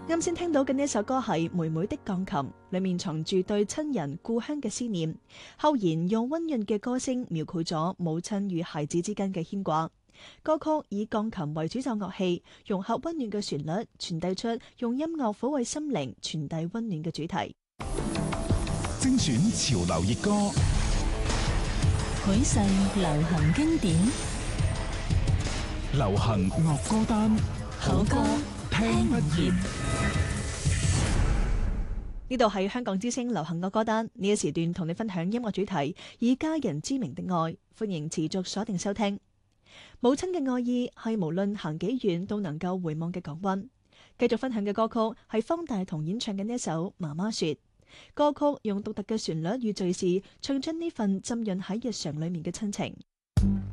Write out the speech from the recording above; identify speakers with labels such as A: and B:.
A: 啱先聽到嘅呢一首歌係《妹妹的鋼琴》，裏面藏住對親人故鄉嘅思念，後言用溫潤嘅歌聲描繪咗母親與孩子之間嘅牽掛。歌曲以鋼琴為主奏樂器，融合溫暖嘅旋律，傳遞出用音樂撫慰心靈、傳遞溫暖嘅主題。
B: 精選潮流熱歌，
C: 許世流行經典，
B: 流行樂歌單，
C: 好歌聽不厭。
A: 呢度係香港之聲流行樂歌單，呢一時段同你分享音樂主題，以家人之名的愛，歡迎持續鎖定收聽。母親嘅愛意係無論行幾遠都能夠回望嘅港灣。繼續分享嘅歌曲係方大同演唱嘅呢一首《媽媽說》。歌曲用獨特嘅旋律與敘事，唱出呢份浸潤喺日常裏面嘅親情。